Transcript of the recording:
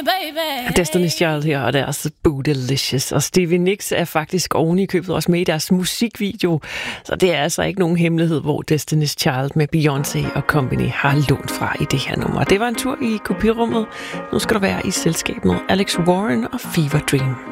baby. Destiny's Child her, og deres Bootylicious. Og Stevie Nicks er faktisk oven i købet også med i deres musikvideo. Så det er altså ikke nogen hemmelighed, hvor Destiny's Child med Beyoncé og Company har lånt fra i det her nummer. Det var en tur i kopirummet. Nu skal du være i selskab med Alex Warren og Fever Dream.